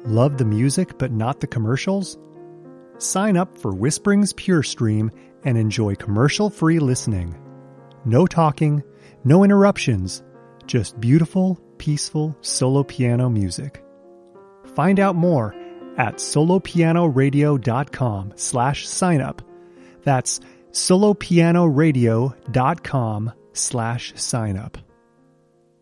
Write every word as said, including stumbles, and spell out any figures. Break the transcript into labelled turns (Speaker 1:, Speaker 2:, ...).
Speaker 1: Love the music but not the commercials? Sign up for Whispering's Pure Stream and enjoy commercial-free listening. No talking, no interruptions, just beautiful, peaceful solo piano music. Find out more at solopianoradio.com slash sign up. That's solopianoradio.com slash sign up.